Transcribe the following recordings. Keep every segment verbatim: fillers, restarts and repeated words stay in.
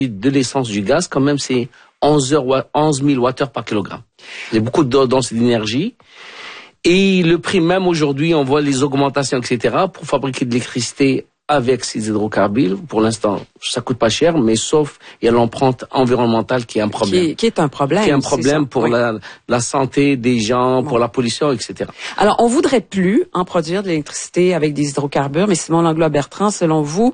de l'essence, du gaz, quand même, c'est onze mille wattheures par kilogramme. Il y a beaucoup de densité d'énergie. Et le prix même aujourd'hui, on voit les augmentations, et cetera, pour fabriquer de l'électricité avec ces hydrocarbures. Pour l'instant, ça coûte pas cher, mais sauf il y a l'empreinte environnementale qui est un problème. Qui est, qui est un problème. Qui est un problème pour oui. la, la santé des gens, bon. pour la pollution, et cetera. Alors, on voudrait plus en produire de l'électricité avec des hydrocarbures, mais Simon Langlois-Bertrand, selon vous,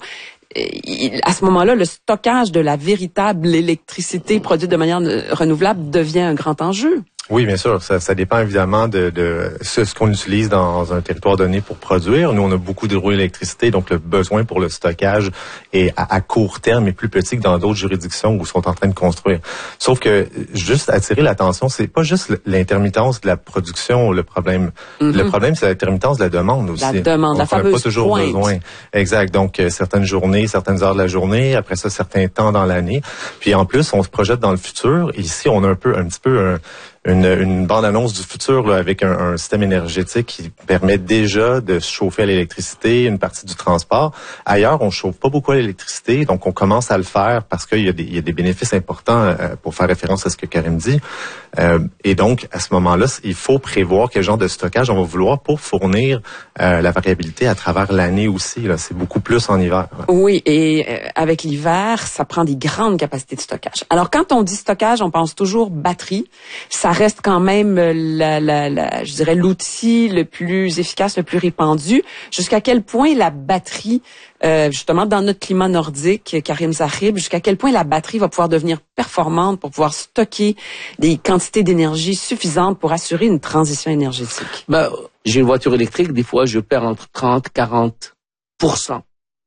à ce moment-là, le stockage de la véritable électricité produite de manière renouvelable devient un grand enjeu. Oui, bien sûr. Ça, ça dépend évidemment de, de ce, ce qu'on utilise dans un territoire donné pour produire. Nous, on a beaucoup d'hydroélectricité, donc le besoin pour le stockage est à, à court terme et plus petit que dans d'autres juridictions où ils sont en train de construire. Sauf que juste attirer l'attention, c'est pas juste l'intermittence de la production le problème. Mm-hmm. Le problème, c'est l'intermittence de la demande aussi. La demande, on la fameuse pas toujours pointe. besoin. Exact. Donc euh, certaines journées, certaines heures de la journée, après ça certains temps dans l'année. Puis en plus, on se projette dans le futur. Et ici, on a un peu, un petit peu un Une, une bande-annonce du futur là, avec un, un système énergétique qui permet déjà de se chauffer à l'électricité, une partie du transport. Ailleurs, on chauffe pas beaucoup à l'électricité, donc on commence à le faire parce qu'il y a des, il y a des bénéfices importants euh, pour faire référence à ce que Karim dit. Euh, et donc, à ce moment-là, il faut prévoir quel genre de stockage on va vouloir pour fournir euh, la variabilité à travers l'année aussi. Là, c'est beaucoup plus en hiver. Là. Oui, et euh, avec l'hiver, ça prend des grandes capacités de stockage. Alors, quand on dit stockage, on pense toujours batterie. Ça reste quand même, la, la, la, je dirais, l'outil le plus efficace, le plus répandu. Jusqu'à quel point la batterie, euh, justement, dans notre climat nordique, Karim Zahib, jusqu'à quel point la batterie va pouvoir devenir performante pour pouvoir stocker des quantités d'énergie suffisantes pour assurer une transition énergétique? Ben, j'ai une voiture électrique, des fois, je perds entre trente et quarante pour cent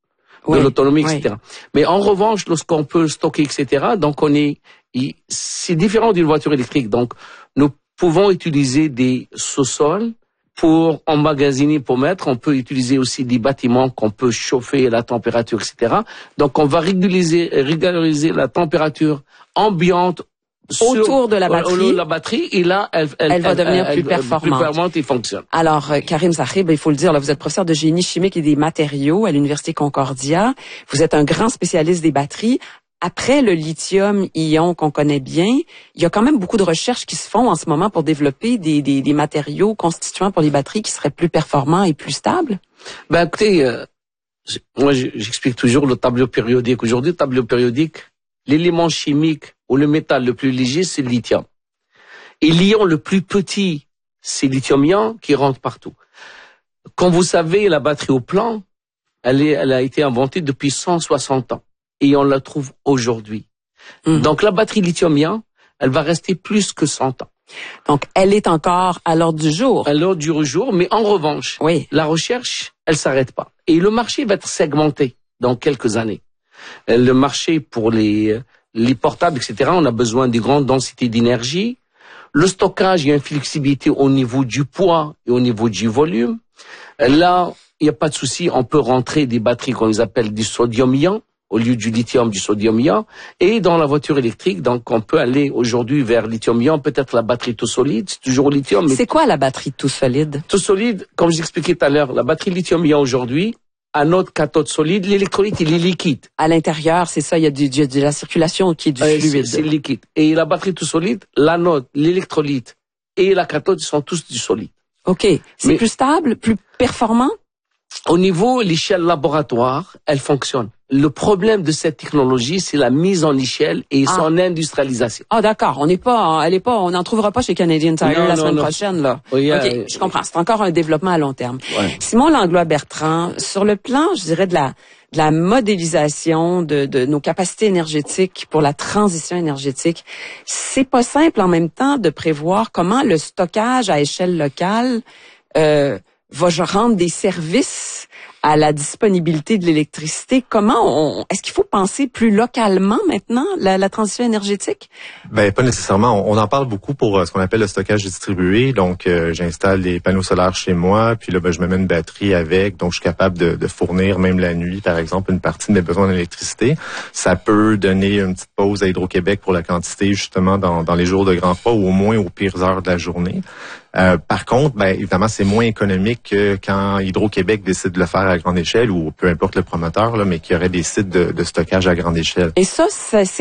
de oui, l'autonomie, oui. et cetera. Mais en revanche, lorsqu'on peut stocker, et cetera, donc on est, c'est différent d'une voiture électrique. Donc, nous pouvons utiliser des sous-sols pour emmagasiner, pour mettre. On peut utiliser aussi des bâtiments qu'on peut chauffer la température, et cetera. Donc, on va régulariser, régulariser la température ambiante autour de la batterie. la batterie, et là, elle, elle, elle va elle, devenir elle, plus, elle, performante. plus performante et fonctionne. Alors, Karim Zahib, il faut le dire, là, vous êtes professeur de génie chimique et des matériaux à l'Université Concordia. Vous êtes un grand spécialiste des batteries. Après le lithium-ion qu'on connaît bien, il y a quand même beaucoup de recherches qui se font en ce moment pour développer des, des, des matériaux constituants pour les batteries qui seraient plus performants et plus stables. Ben, écoutez, euh, moi, j'explique toujours le tableau périodique. Aujourd'hui, le tableau périodique, l'élément chimique ou le métal le plus léger, c'est le lithium. Et l'ion le plus petit, c'est lithium-ion qui rentre partout. Comme vous savez, la batterie au plomb, elle, est, elle a été inventée depuis cent soixante ans. Et on la trouve aujourd'hui. Mmh. Donc la batterie lithium-ion, elle va rester plus que cent ans. Donc elle est encore à l'ordre du jour. À l'ordre du jour, mais en revanche, oui. la recherche, elle s'arrête pas. Et le marché va être segmenté dans quelques années. Le marché pour les, les portables, et cetera, on a besoin de grandes densités d'énergie. Le stockage, il y a une flexibilité au niveau du poids et au niveau du volume. Là, il n'y a pas de souci, on peut rentrer des batteries qu'on les appelle du sodium-ion, au lieu du lithium, du sodium-ion. Et dans la voiture électrique, donc on peut aller aujourd'hui vers lithium-ion, peut-être la batterie tout solide, c'est toujours au lithium. Mais c'est quoi la batterie tout solide? Tout solide, comme j'expliquais tout à l'heure, la batterie lithium-ion aujourd'hui, anode, cathode solide, l'électrolyte, il est liquide. À l'intérieur, c'est ça, il y a du, du, de la circulation qui est du euh, fluide. C'est liquide. Et la batterie tout solide, l'anode, l'électrolyte et la cathode sont tous du solide. OK. C'est Mais plus stable, plus performant? Au niveau, l'échelle laboratoire, elle fonctionne. Le problème de cette technologie, c'est la mise en échelle et ah. son industrialisation. Ah, d'accord. On n'est pas, elle est pas, on n'en trouvera pas chez Canadian Tire non, la non, semaine non. prochaine, là. Oui, OK, euh, je comprends. C'est encore un développement à long terme. Ouais. Simon Langlois-Bertrand, sur le plan, je dirais, de la, de la modélisation de, de nos capacités énergétiques pour la transition énergétique, c'est pas simple en même temps de prévoir comment le stockage à échelle locale, euh, va rendre des services à la disponibilité de l'électricité. Comment on, est-ce qu'il faut penser plus localement maintenant la, la transition énergétique? Ben pas nécessairement. On, on en parle beaucoup pour euh, ce qu'on appelle le stockage distribué. Donc euh, j'installe des panneaux solaires chez moi, puis là ben, je me mets une batterie avec, donc je suis capable de, de fournir même la nuit, par exemple, une partie de mes besoins d'électricité. Ça peut donner une petite pause à Hydro-Québec pour la quantité justement dans, dans les jours de grand froid ou au moins aux pires heures de la journée. Euh, par contre, ben évidemment, c'est moins économique que quand Hydro-Québec décide de le faire à grande échelle ou peu importe le promoteur, là, mais qu'il y aurait des sites de, de stockage à grande échelle. Et ça, c'est